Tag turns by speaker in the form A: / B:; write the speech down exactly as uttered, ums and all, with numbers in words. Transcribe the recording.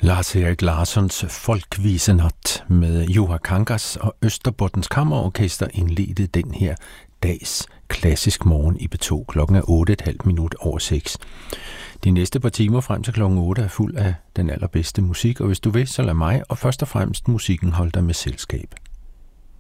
A: Lars-Erik Larssons Folkvisenat med Juha Kangas og Østerbottens Kammerorkester indledte den her dags klassisk morgen i B to. Klokken er otte og et halvt minut over seks. De næste par timer frem til klokken otte er fuld af den allerbedste musik, og hvis du vil, så lad mig og først og fremmest musikken holde dig med selskab.